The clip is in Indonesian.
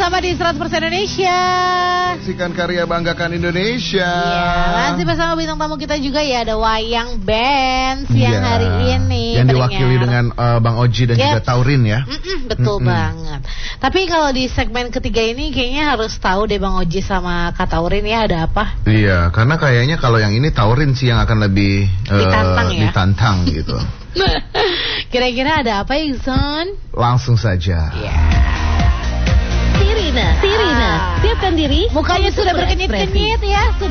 bersama di 100% Indonesia. Saksikan karya banggakan Indonesia. Ya, masih bersama bintang tamu kita juga ya, ada Wayang Band siang hari ini. Yang diwakili dengan Bang Oji dan juga Taurin ya. Betul banget. Tapi kalau di segmen ketiga ini kayaknya harus tahu deh Bang Oji sama Kak Taurin ya, ada apa? Iya, karena kayaknya kalau yang ini Taurin sih yang akan lebih ditantang gitu. Kira-kira ada apa Iksan? Langsung saja. Sirina, siapkan diri. Mukanya sudah berkenyit-kenyit ya.